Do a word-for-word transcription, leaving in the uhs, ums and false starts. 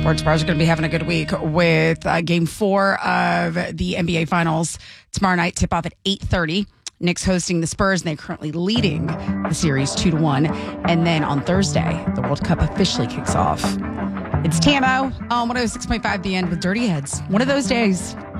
Sports bars are going to be having a good week with uh, game four of the N B A Finals tomorrow night. Tip off at eight thirty. Knicks hosting the Spurs, and they're currently leading the series two to one. And then on Thursday, the World Cup officially kicks off. It's T M O on one oh six point five The End with Dirty Heads. One of those days.